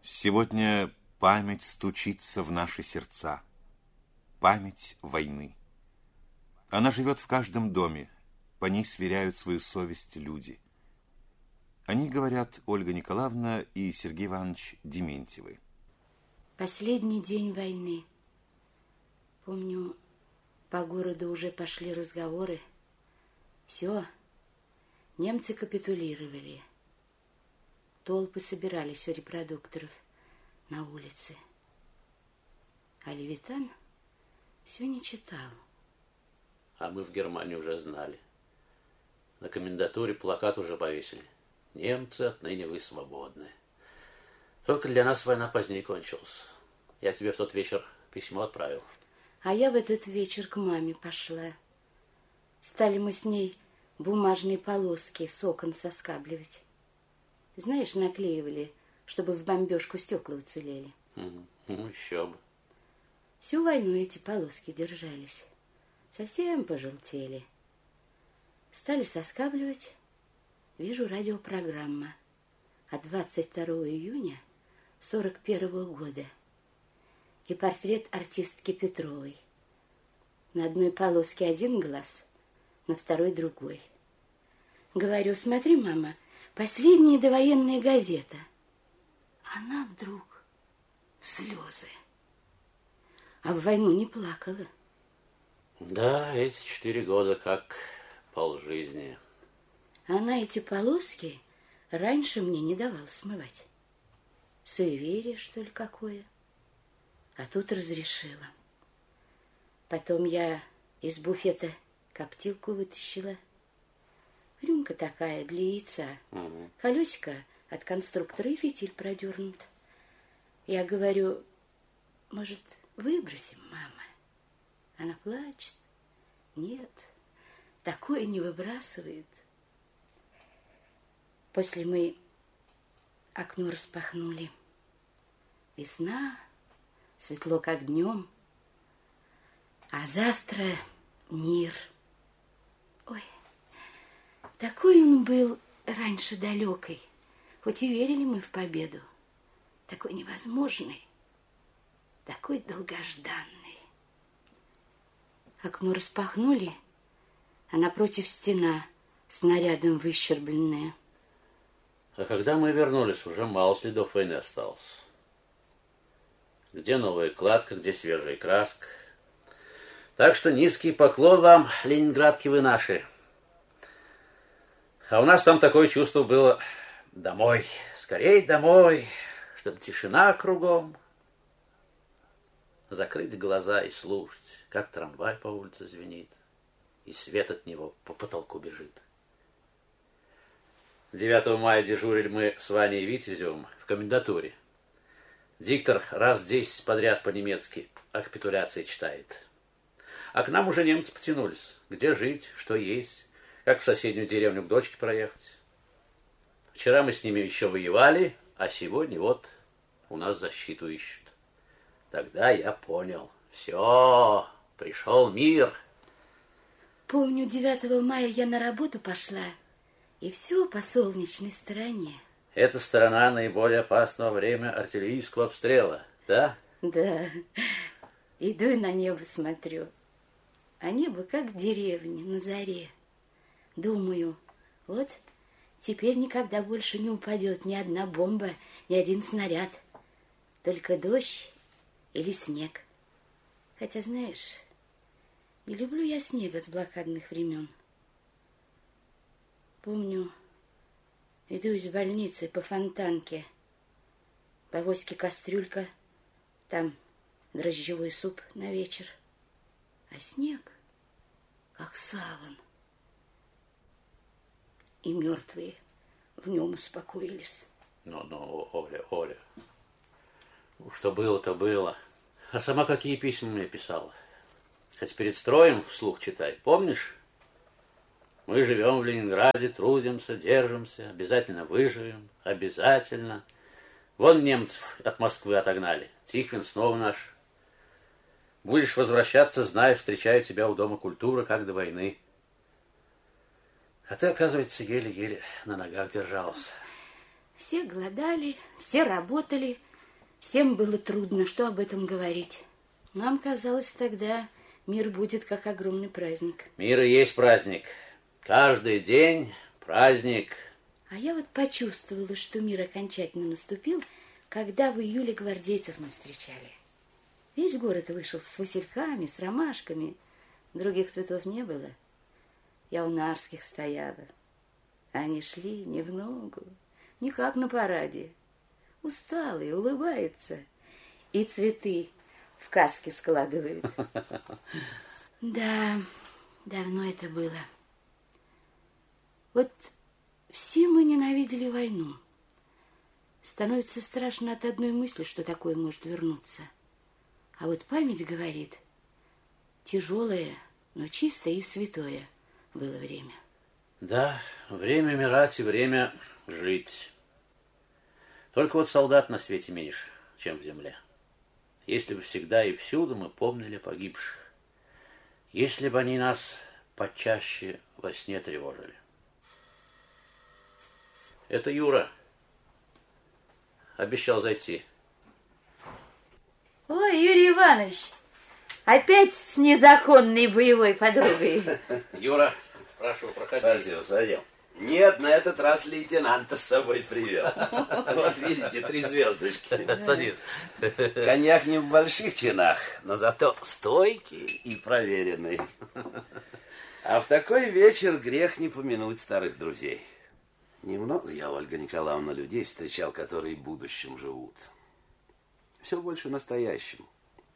Сегодня память стучится в наши сердца. Память войны. Она живет в каждом доме. По ней сверяют свою совесть люди. Они говорят Ольга Николаевна и Сергей Иванович Дементьевы. Последний день войны. Помню, по городу уже пошли разговоры. Все, немцы капитулировали. Толпы собирались у репродукторов на улице. А Левитан все не читал. А мы в Германии уже знали. На комендатуре плакат уже повесили. Немцы, отныне вы свободны. Только для нас война позднее кончилась. Я тебе в тот вечер письмо отправил. А я в этот вечер к маме пошла. Стали мы с ней бумажные полоски с окон соскабливать. Знаешь, наклеивали, чтобы в бомбежку стекла уцелели. Ну, еще бы. Всю войну эти полоски держались. Совсем пожелтели. Стали соскабливать. Вижу, радиопрограмма от 22 июня 41 года. И портрет артистки Петровой. На одной полоске один глаз, на второй другой. Говорю, смотри, мама, последняя довоенная газета. Она вдруг в слезы. А в войну не плакала. Да, эти 4 года как полжизни. Она эти полоски раньше мне не давала смывать. Суеверие, что ли, какое? А тут разрешила. Потом я из буфета коптилку вытащила. Рюмка такая для яйца. Колесико от конструктора и фитиль продернут. Я говорю, может, выбросим, мама? Она плачет. Нет, такое не выбрасывает. После мы окно распахнули. Весна, светло как днем. А завтра мир. Ой, такой он был раньше далекой. Хоть и верили мы в победу. Такой невозможный, такой долгожданный. Окно распахнули, а напротив стена снарядом выщербленная. А когда мы вернулись, уже мало следов войны осталось. Где новая кладка, где свежая краска. Так что низкий поклон вам, ленинградки вы наши. А у нас там такое чувство было: домой, скорей домой, чтобы тишина кругом. Закрыть глаза и слушать, как трамвай по улице звенит, и свет от него по потолку бежит. 9 мая дежурили мы с Ваней Витязевым в комендатуре. Диктор раз 10 подряд по-немецки о капитуляции читает. А к нам уже немцы потянулись. Где жить, что есть, как в соседнюю деревню к дочке проехать. Вчера мы с ними еще воевали, а сегодня вот у нас защиту ищут. Тогда я понял. Все, пришел мир. Помню, 9 мая я на работу пошла, и все по солнечной стороне. Эта сторона наиболее опасного время артиллерийского обстрела, да? Да. Иду и на небо смотрю. А небо как деревня на заре. Думаю, вот теперь никогда больше не упадет ни одна бомба, ни один снаряд. Только дождь или снег. Хотя, знаешь, не люблю я снега с блокадных времен. Помню, иду из больницы по Фонтанке. По авоське кастрюлька, там дрожжевой суп на вечер. А снег, как саван. И мертвые в нем успокоились. Ну, Оля. Что было, то было. А сама какие письма мне писала? Хоть перед строем вслух читай. Помнишь? Мы живем в Ленинграде, трудимся, держимся, обязательно выживем, обязательно. Вон немцев от Москвы отогнали. Тихвин снова наш. Будешь возвращаться, знай, встречаю тебя у Дома культуры, как до войны. А ты, оказывается, еле-еле на ногах держалась. Все голодали, все работали, Всем было трудно, что об этом говорить. Нам казалось тогда, мир будет как огромный праздник. Мир и есть праздник. Каждый день праздник. А я вот почувствовала, что мир окончательно наступил, когда в июле гвардейцев мы встречали. Весь город вышел с васильками, с ромашками. Других цветов не было. Я у нарских стояла. Они шли не в ногу, не как на параде. Усталые, улыбаются. И цветы в каске складывают. Да, давно это было. Вот все мы ненавидели войну. Становится страшно от одной мысли, что такое может вернуться. А вот память говорит, тяжелое, но чистое и святое было время. Да, время умирать и время жить. Только вот солдат на свете меньше, чем в земле. Если бы всегда и всюду мы помнили погибших. Если бы они нас почаще во сне тревожили. Это Юра. Обещал зайти. Ой, Юрий Иванович, опять с незаконной боевой подругой. Юра, прошу, проходи. Спасибо, садим. Нет, на этот раз лейтенанта с собой привел. Вот видите, 3 звездочки. Садись. Коньяк не в больших чинах, но зато стойкий и проверенный. А в такой вечер грех не помянуть старых друзей. Немного я, Ольга Николаевна, людей встречал, которые будущим живут. Все больше настоящим.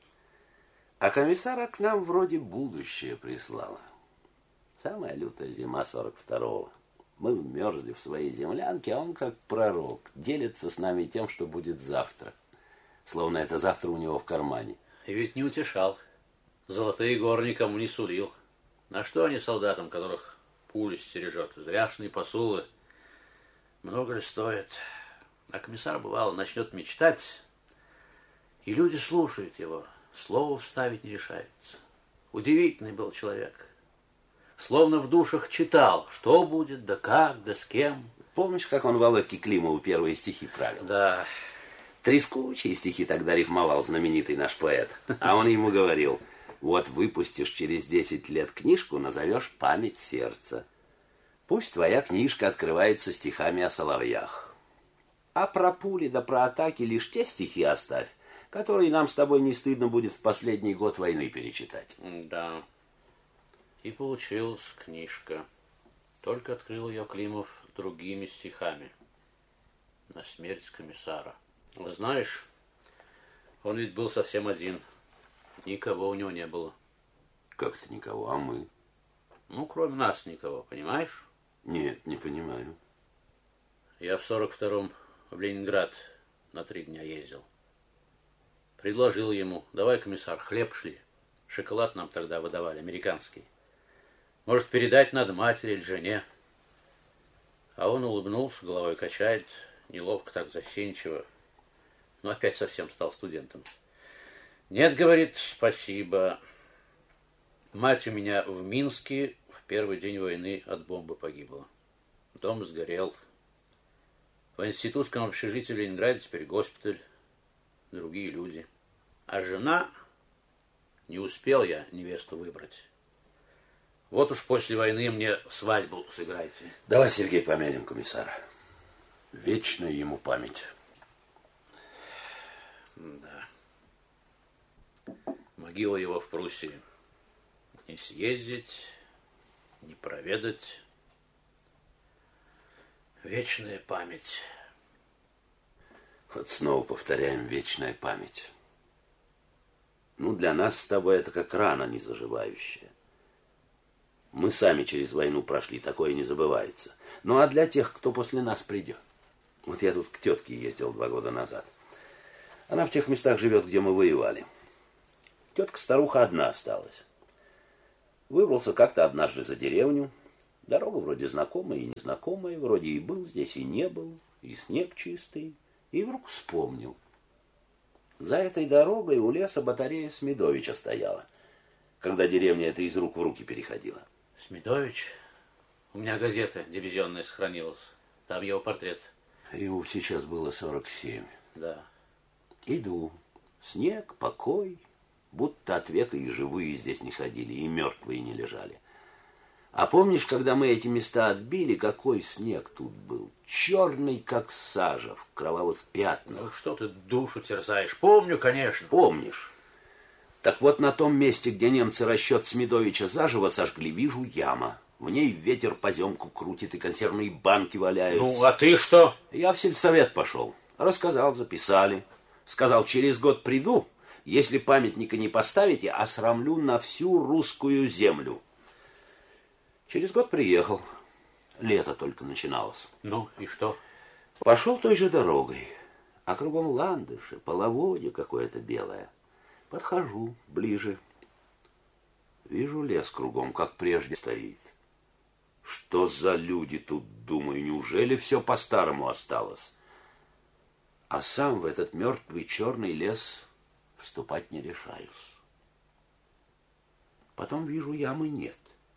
А комиссара к нам вроде будущее прислала. Самая лютая зима 42-го. Мы вмерзли в своей землянке, а он как пророк. Делится с нами тем, что будет завтра. Словно это завтра у него в кармане. И ведь не утешал. Золотые горы никому не сулил. На что они солдатам, которых пули стережет? Зряшные посулы. Много ли стоит? А комиссар, бывало, начнет мечтать, и люди слушают его. Слово вставить не решается. Удивительный был человек. Словно в душах читал, что будет, да как, да с кем. Помнишь, как он Володьке Климову первые стихи правил? Да. Трескучие стихи тогда рифмовал знаменитый наш поэт. А он ему говорил, вот выпустишь через 10 лет книжку, назовешь «Память сердца». Пусть твоя книжка открывается стихами о соловьях. А про пули да про атаки лишь те стихи оставь, которые нам с тобой не стыдно будет в последний год войны перечитать. Да. И получилась книжка. Только открыл ее Климов другими стихами. На смерть комиссара. Знаешь, он ведь был совсем один. Никого у него не было. Как это никого, а мы? Ну, кроме нас никого, понимаешь? Нет, не понимаю. Я в 42-м в Ленинград на 3 дня ездил. Предложил ему, давай, комиссар, хлеб шли. Шоколад нам тогда выдавали, американский. Может, передать надо матери или жене. А он улыбнулся, головой качает, неловко так застенчиво. Но опять совсем стал студентом. Нет, говорит, спасибо. Мать у меня в Минске в первый день войны от бомбы погибла. Дом сгорел. В институтском общежитии в Ленинграде теперь госпиталь, другие люди. А жена, не успел я невесту выбрать. Вот уж после войны мне свадьбу сыграйте. Давай, Сергей, помянем комиссара. Вечная ему память. Да. Могила его в Пруссии. Не съездить, не проведать. Вечная память. Вот снова повторяем, вечная память. Ну, для нас с тобой это как рана незаживающая. Мы сами через войну прошли, такое не забывается. Ну, а для тех, кто после нас придет. Вот я тут к тетке ездил 2 года назад. Она в тех местах живет, где мы воевали. Тетка-старуха одна осталась. Выбрался как-то однажды за деревню. Дорога вроде знакомая и незнакомая, вроде и был здесь, и не был, и снег чистый. И вдруг вспомнил. За этой дорогой у леса батарея Смедовича стояла, когда деревня эта из рук в руки переходила. Смедович? У меня газета дивизионная сохранилась. Там его портрет. Ему сейчас было 47. Да. Иду. Снег, покой. Будто от века и живые здесь не ходили, и мертвые не лежали. А помнишь, когда мы эти места отбили, какой снег тут был? Черный, как сажа, в кровавых пятнах. Ну, что ты душу терзаешь? Помню, конечно. Помнишь? Так вот, на том месте, где немцы расчет Смедовича заживо сожгли, вижу яма. В ней ветер поземку крутит, и консервные банки валяются. Ну, а ты что? Я в сельсовет пошел. Рассказал, записали. Сказал, через год приду, если памятника не поставите, осрамлю на всю русскую землю. Через год приехал. Лето только начиналось. Ну, и что? Пошел той же дорогой, а кругом ландыши, половодье какое-то белое. Подхожу ближе. Вижу, лес кругом, как прежде, стоит. Что за люди тут, думаю, неужели все по-старому осталось? А сам в этот мертвый черный лес вступать не решаюсь. Потом вижу, ямы нет.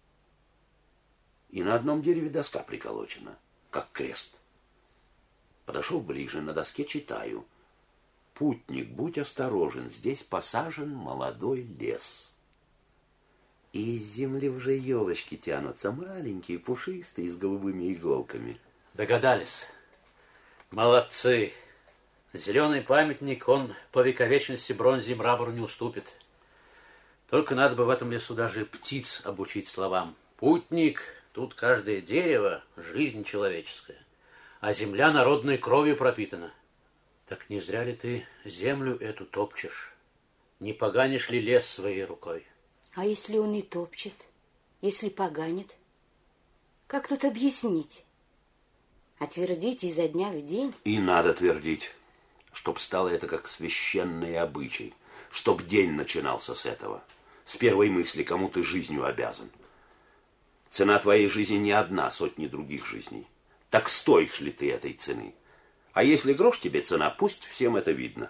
И на одном дереве доска приколочена, как крест. Подошел ближе, на доске читаю. «Путник, будь осторожен, здесь посажен молодой лес». И из земли уже елочки тянутся, маленькие, пушистые, с голубыми иголками. Догадались. Молодцы. Зеленый памятник, он по вековечности бронзе и мрамору не уступит. Только надо бы в этом лесу даже птиц обучить словам. Путник, тут каждое дерево — жизнь человеческая, а земля народной кровью пропитана. Так не зря ли ты землю эту топчешь? Не поганишь ли лес своей рукой? А если он и топчет, если поганит? Как тут объяснить? А твердить изо дня в день? И надо твердить, чтоб стало это как священный обычай, чтоб день начинался с этого, с первой мысли, кому ты жизнью обязан. Цена твоей жизни не одна, сотни других жизней. Так стоишь ли ты этой цены? А если грош тебе цена, пусть всем это видно.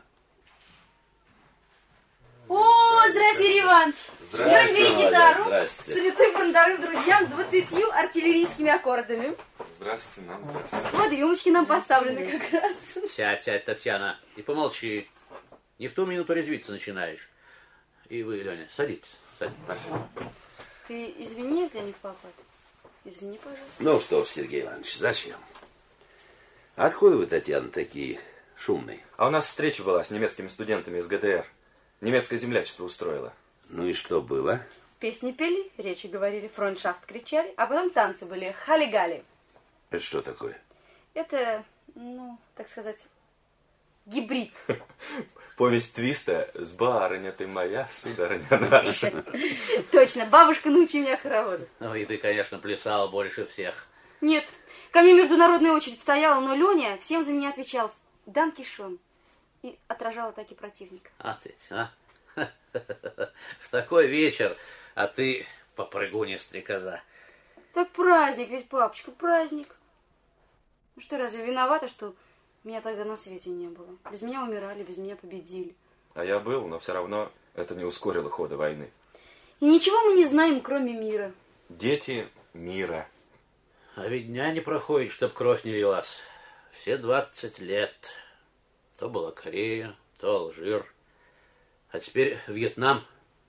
О, здрасте, Юрий Иванович! Я бери гитару, Здрасте. салютую фронтовым друзьям 20 артиллерийскими аккордами. Здравствуйте, нам здравствуйте. Вот рюмочки нам поставлены как раз. Сядь, Татьяна, и помолчи. Не в ту минуту резвиться начинаешь. И вы, Леня, садитесь. Спасибо. Ты извини, если я не в попад. Извини, пожалуйста. Ну что ж, Сергей Иванович, зачем? Откуда вы, Татьяна, такие шумные? А у нас встреча была с немецкими студентами из ГДР. Немецкое землячество устроило. Ну и что было? Песни пели, речи говорили, фронтшафт кричали, а потом танцы были, хали-гали. Это что такое? Это, ну, так сказать, гибрид. Повесть Твиста «С барыня ты моя, сударыня наша». Точно, бабушка, научи меня хороводу. Ну и ты, конечно, плясал больше всех. Нет, ко мне международная очередь стояла, но Леня всем за меня отвечал «Дан Кишон» и отражал атаки противника. А ты, а? В такой вечер, а ты попрыгунья-стрекоза. Так праздник ведь, папочка, праздник. Ну что, разве виновата, что меня тогда на свете не было? Без меня умирали, без меня победили. А я был, но все равно это не ускорило хода войны. И ничего мы не знаем, кроме мира. Дети мира. А ведь дня не проходит, чтоб кровь не лилась. Все 20 лет. То была Корея, то Алжир. А теперь Вьетнам.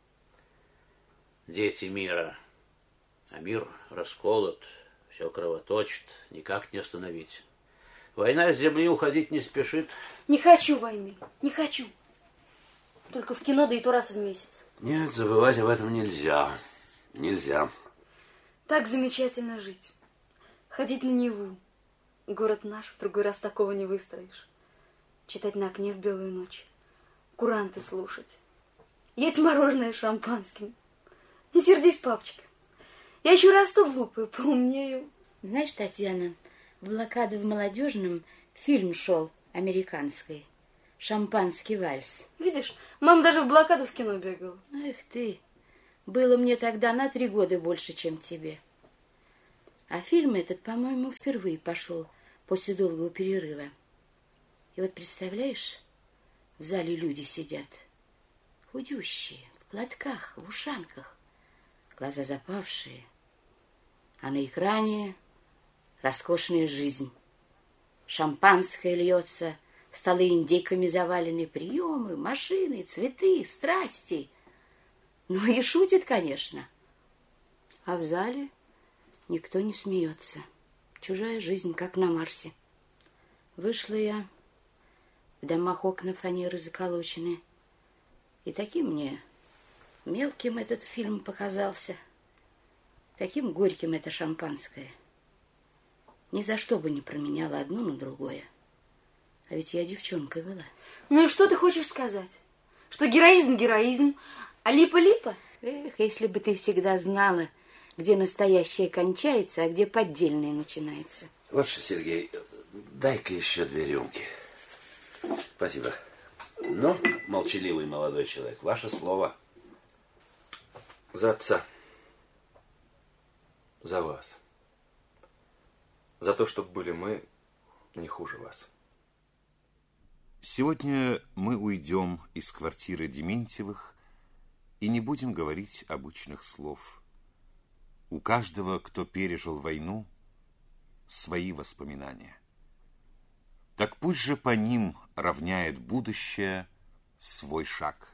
Дети мира. А мир расколот, все кровоточит, никак не остановить. Война с земли уходить не спешит. Не хочу войны, не хочу. Только в кино, да и то раз в месяц. Нет, забывать об этом нельзя. Нельзя. Так замечательно жить. Ходить на Неву. Город наш, в другой раз такого не выстроишь. Читать на окне в белую ночь. Куранты слушать. Есть мороженое с шампанским. Не сердись, папочка. Я еще расту глупую, поумнею. Знаешь, Татьяна, в блокаду в Молодежном фильм шел американский. «Шампанский вальс». Видишь, мама даже в блокаду в кино бегала. Эх ты, было мне тогда на 3 года больше, чем тебе. А фильм этот, по-моему, впервые пошел после долгого перерыва. И вот представляешь, в зале люди сидят, худющие, в платках, в ушанках, глаза запавшие, а на экране роскошная жизнь. Шампанское льется Столы индейками завалены, приемы, машины, цветы, страсти. Ну и шутит, конечно. А в зале никто не смеется. Чужая жизнь, как на Марсе. Вышла я, в домах окна фанеры заколочены. И таким мне мелким этот фильм показался, таким горьким это шампанское. Ни за что бы не променяла одно на другое. А ведь я девчонкой была. Ну и что ты хочешь сказать? Что героизм, а липа-липа? Эх, если бы ты всегда знала, где настоящее кончается, а где поддельное начинается. Вот что, Сергей, дай-ка еще 2 рюмки. Спасибо. Ну, молчаливый молодой человек, ваше слово. За отца. За вас. За то, чтобы были мы не хуже вас. Сегодня мы уйдем из квартиры Дементьевых и не будем говорить обычных слов. У каждого, кто пережил войну, свои воспоминания. Так пусть же по ним равняет будущее свой шаг.